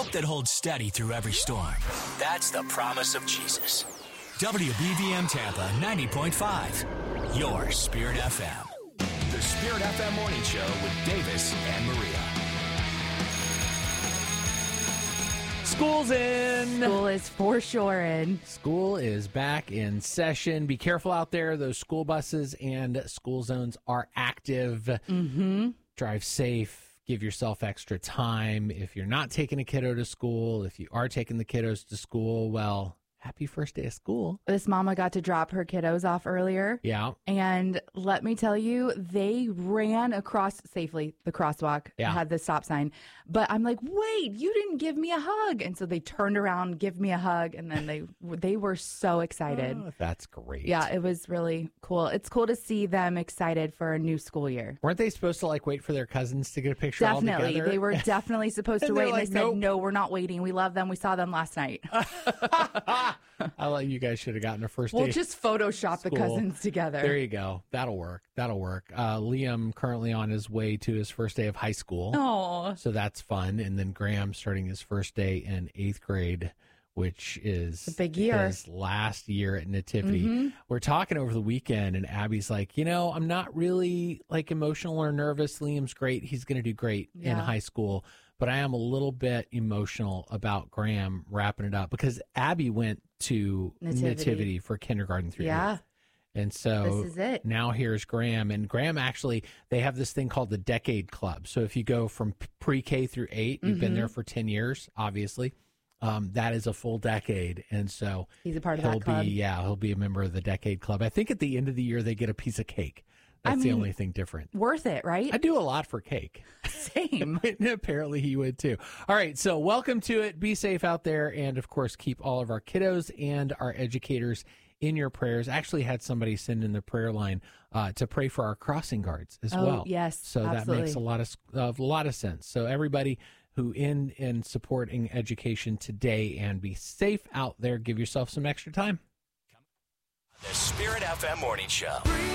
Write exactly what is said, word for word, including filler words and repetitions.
Hope that holds steady through every storm. That's the promise of Jesus. W B V M Tampa ninety point five, your Spirit F M. The Spirit F M Morning Show with Davis and Maria. School's in. School is for sure in. School is back in session. Be careful out there. Those school buses and school zones are active. Mm-hmm. Drive safe. Give yourself extra time. If you're not taking a kiddo to school, if you are taking the kiddos to school, well, happy first day of school. This mama got to drop her kiddos off earlier. Yeah. And let me tell you, they ran across safely the crosswalk. Yeah. Had the stop sign. But I'm like, wait, you didn't give me a hug. And so they turned around, give me a hug. And then they they were so excited. Oh, that's great. Yeah, it was really cool. It's cool to see them excited for a new school year. Weren't they supposed to like wait for their cousins to get a picture all Definitely. together? They were definitely supposed to And wait. they're And like, they said, nope. no, we're not waiting. We love them. We saw them last night. I like you guys should have gotten a first We'll day. just Photoshop the school. cousins together. There you go. That'll work. That'll work. Uh, Liam currently on his way to his first day of high school. Oh, So that's fun. And then Graham starting his first day in eighth grade, which is a big year. his last year at Nativity. Mm-hmm. We're talking over the weekend, and Abby's like, you know, I'm not really like emotional or nervous. Liam's great. He's going to do great in Yeah. high school. But I am a little bit emotional about Graham wrapping it up because Abby went to Nativity, Nativity. for kindergarten through Yeah. eighth. And so This is it. now here's Graham. And Graham actually, they have this thing called the Decade Club. So if you go from pre-K through eight, you've been Mm-hmm. there for ten years, obviously. Um, that is a full decade. And so he's a part of he'll that club. be, yeah, he'll be a member of the Decade Club. I think at the end of the year, they get a piece of cake. That's I the mean, only thing different. Worth it, right? I do a lot for cake. Same. And apparently he would too. All right. So welcome to it. Be safe out there. And of course, keep all of our kiddos and our educators in your prayers. Actually had somebody send in the prayer line uh, to pray for our crossing guards as Oh, well. yes, So that absolutely. makes a lot of, uh, a lot of sense. So everybody who in, in supporting education today, and be safe out there. Give yourself some extra time. The Spirit F M Morning Show.